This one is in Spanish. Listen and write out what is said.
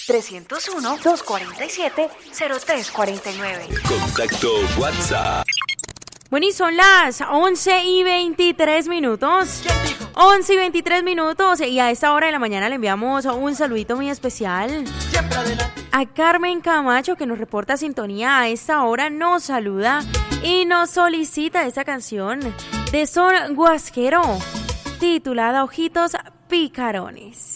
301-247-0349. Contacto WhatsApp. Bueno, y son las 11:23. 11:23, y a esta hora de la mañana le enviamos un saludito muy especial a Carmen Camacho, que nos reporta sintonía a esta hora, nos saluda y nos solicita esta canción de Son Guasquero, titulada Ojitos Picarones.